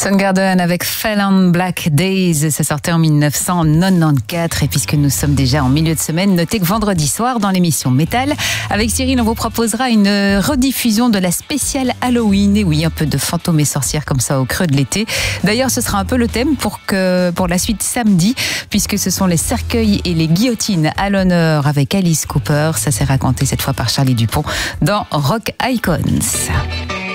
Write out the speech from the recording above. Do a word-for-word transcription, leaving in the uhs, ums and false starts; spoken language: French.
Soundgarden avec Fell on Black Days, ça sortait en mille neuf cent quatre-vingt-quatorze. Et puisque nous sommes déjà en milieu de semaine, notez que vendredi soir dans l'émission Métal, avec Cyril, on vous proposera une rediffusion de la spéciale Halloween. Et oui, un peu de fantômes et sorcières comme ça au creux de l'été. D'ailleurs, ce sera un peu le thème pour, que, pour la suite samedi, puisque ce sont les cercueils et les guillotines à l'honneur avec Alice Cooper. Ça s'est raconté cette fois par Charlie Dupont dans Rock Icons.